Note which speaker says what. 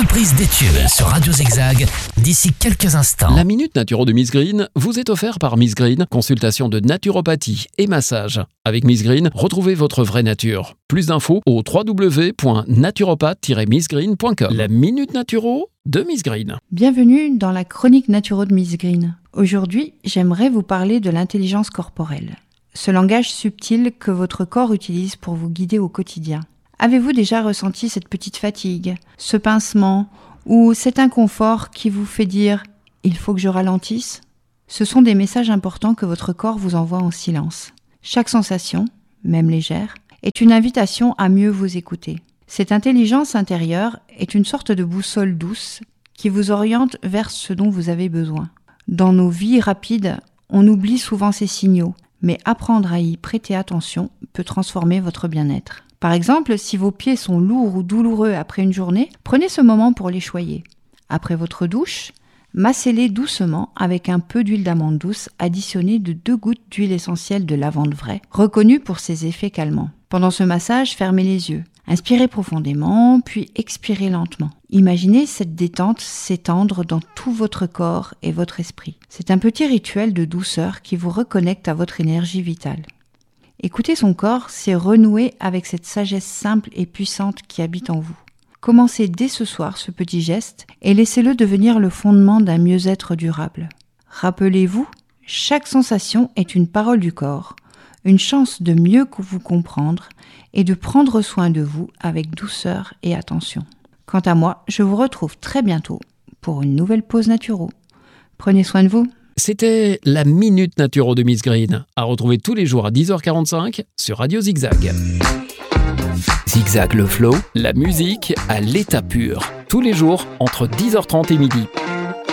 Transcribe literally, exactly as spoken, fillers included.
Speaker 1: reprise des tubes sur Radio Zigzag d'ici quelques instants.
Speaker 2: La Minute Naturo de Miss Green vous est offerte par Miss Green, consultation de naturopathie et massage. Avec Miss Green, retrouvez votre vraie nature. Plus d'infos au w w w point naturopathe tiret miss green point com. La Minute Naturo de Miss Green.
Speaker 3: Bienvenue dans la chronique Naturo de Miss Green. Aujourd'hui, j'aimerais vous parler de l'intelligence corporelle. Ce langage subtil que votre corps utilise pour vous guider au quotidien. Avez-vous déjà ressenti cette petite fatigue, ce pincement ou cet inconfort qui vous fait dire « il faut que je ralentisse » ? Ce sont des messages importants que votre corps vous envoie en silence. Chaque sensation, même légère, est une invitation à mieux vous écouter. Cette intelligence intérieure est une sorte de boussole douce qui vous oriente vers ce dont vous avez besoin. Dans nos vies rapides, on oublie souvent ces signaux, mais apprendre à y prêter attention peut transformer votre bien-être. Par exemple, si vos pieds sont lourds ou douloureux après une journée, prenez ce moment pour les choyer. Après votre douche, massez-les doucement avec un peu d'huile d'amande douce additionnée de deux gouttes d'huile essentielle de lavande vraie, reconnue pour ses effets calmants. Pendant ce massage, fermez les yeux. Inspirez profondément, puis expirez lentement. Imaginez cette détente s'étendre dans tout votre corps et votre esprit. C'est un petit rituel de douceur qui vous reconnecte à votre énergie vitale. Écouter son corps, c'est renouer avec cette sagesse simple et puissante qui habite en vous. Commencez dès ce soir ce petit geste et laissez-le devenir le fondement d'un mieux-être durable. Rappelez-vous, chaque sensation est une parole du corps, une chance de mieux vous comprendre et de prendre soin de vous avec douceur et attention. Quant à moi, je vous retrouve très bientôt pour une nouvelle pause Naturo. Prenez soin de vous.
Speaker 2: C'était la Minute Naturo de Miss Green, à retrouver tous les jours à dix heures quarante-cinq sur Radio Zigzag. Zigzag le flow, la musique à l'état pur, tous les jours entre dix heures trente et midi.